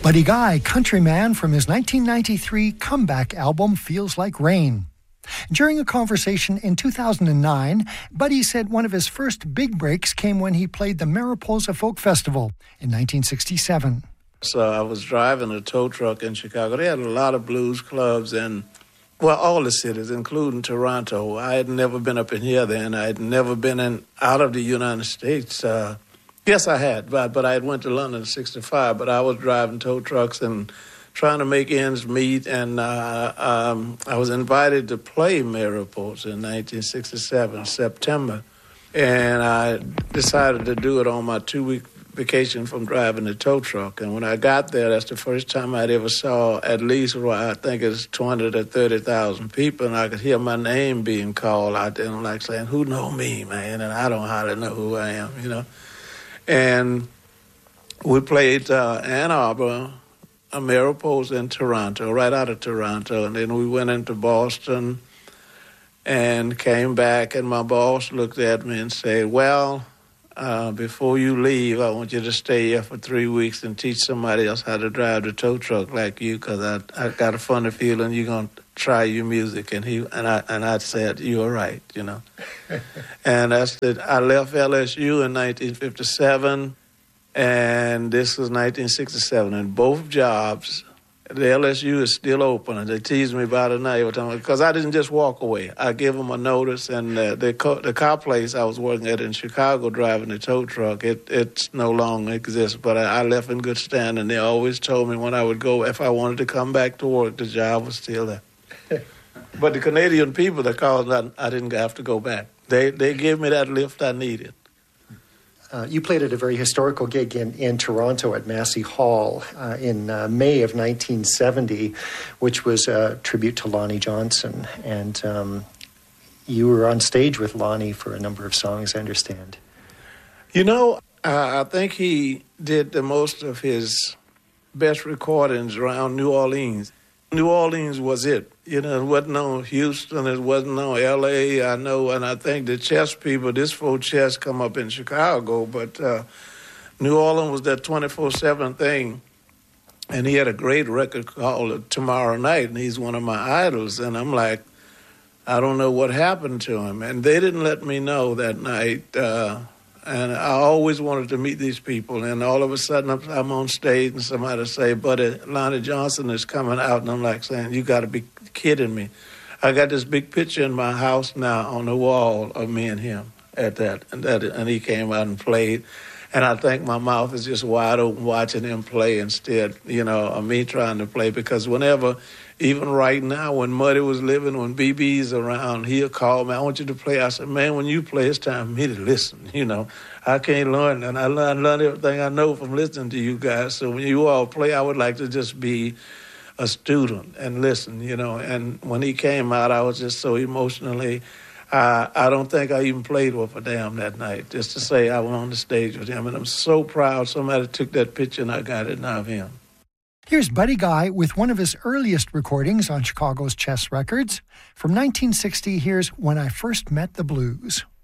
Buddy Guy, countryman from his 1993 comeback album Feels Like Rain. During a conversation in 2009, Buddy said one of his first big breaks came when he played the Mariposa Folk Festival in 1967. So I was driving a tow truck in Chicago. They had a lot of blues clubs in, well, all the cities, including Toronto. I had never been up in here then. I had never been out of the United States. Yes, I had, but I had went to London in 65, but I was driving tow trucks and trying to make ends meet, and I was invited to play Mariposa in 1967, September, and I decided to do it on my 2-week vacation from driving the tow truck. And when I got there, that's the first time I'd ever saw at least, I think it's 20 to 30,000 people, and I could hear my name being called out there, and I'm like saying, who know me, man? And I don't hardly know who I am, you know. And we played Ann Arbor, Mariposa in Toronto, right out of Toronto. And then we went into Boston and came back, and my boss looked at me and said, well, before you leave, I want you to stay here for 3 weeks and teach somebody else how to drive the tow truck like you, because I got a funny feeling you're going to try your music. And I said, you're right, you know. And I left LSU in 1957, and this was 1967. And both jobs, the LSU is still open, and they tease me about it now every time, because I didn't just walk away. I gave them a notice, and the car place I was working at in Chicago driving the tow truck, it's no longer exists, but I left in good standing. They always told me when I would go, if I wanted to come back to work, the job was still there. But the Canadian people that called, I didn't have to go back. They gave me that lift I needed. You played at a very historical gig in Toronto at Massey Hall in May of 1970, which was a tribute to Lonnie Johnson. And you were on stage with Lonnie for a number of songs, I understand. You know, I think he did the most of his best recordings around New Orleans. New Orleans was it. You know, it wasn't on Houston, it wasn't on L.A., I know, and I think the chess people, this folk chess come up in Chicago, but New Orleans was that 24/7 thing, and he had a great record called Tomorrow Night, and he's one of my idols, and I'm like, I don't know what happened to him, and they didn't let me know that night, and I always wanted to meet these people, and all of a sudden I'm on stage and somebody say, Buddy, Lonnie Johnson is coming out, and I'm like saying, you got to be kidding me. I got this big picture in my house now on the wall of me and him at that, and he came out and played, and I think my mouth is just wide open watching him play instead, you know, of me trying to play, because whenever, even right now, when Muddy was living, when BB's around, he'll call me, I want you to play. I said, man, when you play, it's time for me to listen, you know. I can't learn, and I learned everything I know from listening to you guys. So when you all play, I would like to just be a student and listen, you know. And when he came out, I was just so emotionally, I don't think I even played worth a damn that night, just to say I was on the stage with him. And I'm so proud somebody took that picture and I got it now of him. Here's Buddy Guy with one of his earliest recordings on Chicago's Chess Records. From 1960, here's When I First Met the Blues.